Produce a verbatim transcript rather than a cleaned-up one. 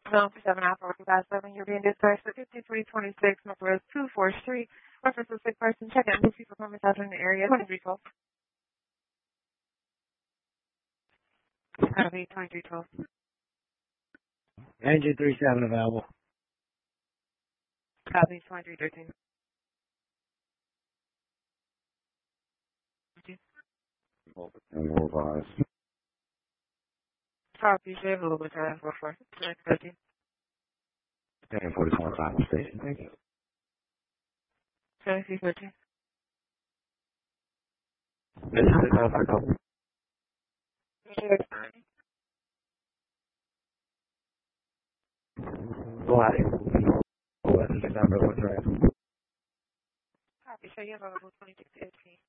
Zone for seven Alpha two five seven, you're being dispatched to fifty-three twenty-six Northwest two fourth Street. Reference to sick person, check out Lucy performance out in the area. twenty-three twelve. Copy, twenty-three twelve. Engine three seven available. Copy, twenty-three thirteen. And we'll rise. Copy, shave a little bit time for four. thirteen. And forty-four final station. Thank you. seventy-three thirteen. This is the call for call. Why? What is the number? What's right? Copy, so you have available twenty-six eighteen.